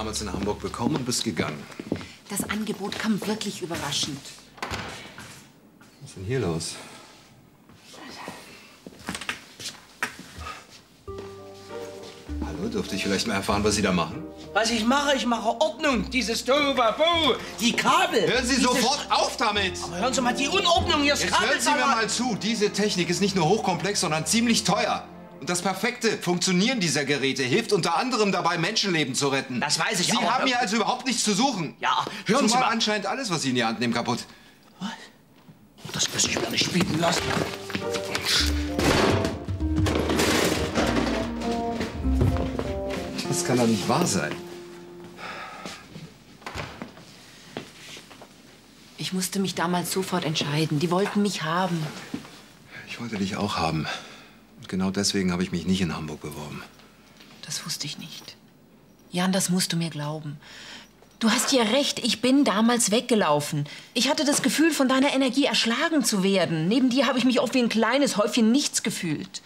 damals in Hamburg bekommen und bist gegangen. Das Angebot kam wirklich überraschend. Was ist denn hier los? Hallo, dürfte ich vielleicht mal erfahren, was Sie da machen? Was ich mache Ordnung. Dieses Tohuwabohu, die Kabel. Hören Sie sofort auf damit! Aber hören Sie mal die Unordnung hier. Das Jetzt Kabel hören Sie mir mal zu. Diese Technik ist nicht nur hochkomplex, sondern ziemlich teuer. Und das perfekte Funktionieren dieser Geräte hilft unter anderem dabei, Menschenleben zu retten. Das weiß ich Sie aber. haben hier also überhaupt nichts zu suchen. Ja, hören Sie Zumal mal. anscheinend alles, was Sie in die Hand nehmen, kaputt. Was? Das muss ich mir nicht bieten lassen. Das kann doch nicht wahr sein. Ich musste mich damals sofort entscheiden. Die wollten mich haben. Ich wollte dich auch haben. Und genau deswegen habe ich mich nicht in Hamburg beworben. Das wusste ich nicht. Jan, das musst du mir glauben. Du hast ja recht, ich bin damals weggelaufen. Ich hatte das Gefühl, von deiner Energie erschlagen zu werden. Neben dir habe ich mich oft wie ein kleines Häufchen Nichts gefühlt.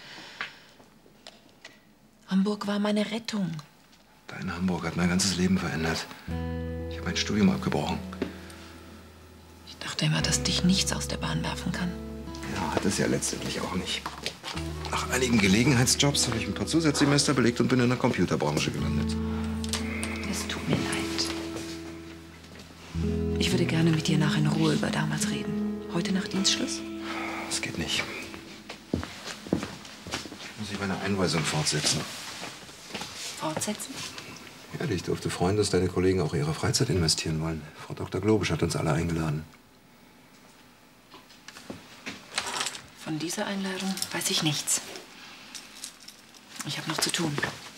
Hamburg war meine Rettung. Dein Hamburg hat mein ganzes Leben verändert. Ich habe mein Studium abgebrochen. Ich dachte immer, dass dich nichts aus der Bahn werfen kann. Ja, hat es ja letztendlich auch nicht. Nach einigen Gelegenheitsjobs habe ich ein paar Zusatzsemester belegt und bin in der Computerbranche gelandet. Es tut mir leid. Ich würde gerne mit dir nach in Ruhe über damals reden. Heute nach Dienstschluss? Das geht nicht. Muss ich meine Einweisung fortsetzen. Fortsetzen? Ja, ich durfte freuen, dass deine Kollegen auch ihre Freizeit investieren wollen. Frau Dr. Globisch hat uns alle eingeladen. Von dieser Einladung weiß ich nichts. Ich habe noch zu tun.